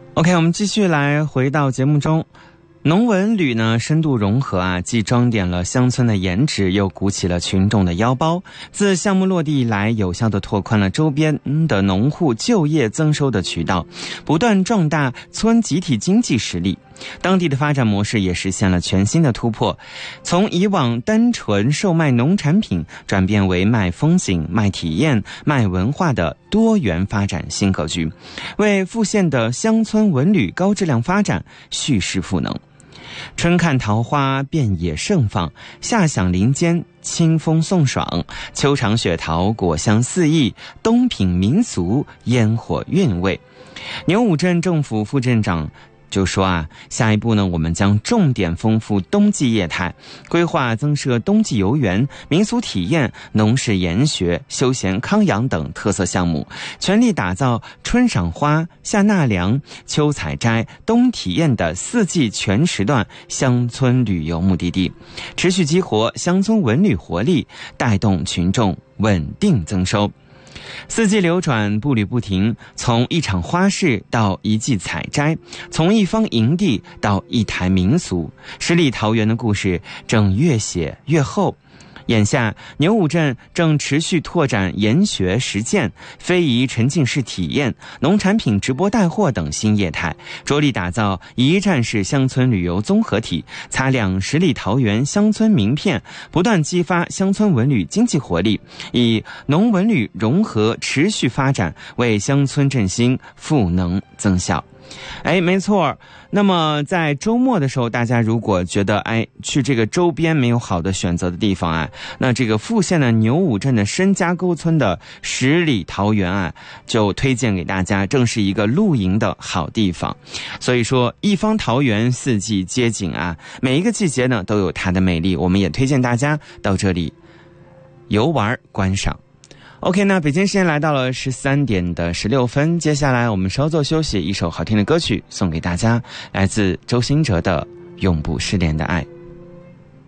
OK， 我们继续来回到节目中。农文旅呢深度融合既装点了乡村的颜值，又鼓起了群众的腰包。自项目落地以来，有效地拓宽了周边的农户就业增收的渠道，不断壮大村集体经济实力。当地的发展模式也实现了全新的突破，从以往单纯售卖农产品，转变为卖风景、卖体验、卖文化的多元发展新格局，为富县的乡村文旅高质量发展蓄势赋能。春看桃花遍野盛放，夏享林间清风送爽，秋尝雪桃果香四溢，冬品民俗烟火韵味。牛武镇政府副镇长就说下一步呢，我们将重点丰富冬季业态，规划增设冬季游园、民俗体验、农事研学、休闲康养等特色项目，全力打造春赏花、夏纳凉、秋采摘、冬体验的4季全时段乡村旅游目的地，持续激活乡村文旅活力，带动群众稳定增收。4季流转，步履不停，从一场花市到一季采摘，从一方营地到一台民俗，10里桃源的故事正越写越厚。眼下牛武镇正持续拓展研学实践、非遗沉浸式体验、农产品直播带货等新业态，着力打造一站式乡村旅游综合体，擦亮10里桃源乡村名片，不断激发乡村文旅经济活力，以农文旅融合持续发展，为乡村振兴赋能增效。没错。那么在周末的时候，大家如果觉得去这个周边没有好的选择的地方那这个富县的牛武镇的申家沟村的10里桃源就推荐给大家，正是一个露营的好地方。所以说一方桃源4季皆景每一个季节呢都有它的美丽，我们也推荐大家到这里游玩观赏。OK， 那北京时间来到了13点16分，接下来我们稍作休息，一首好听的歌曲送给大家，来自周兴哲的《永不失联的爱》。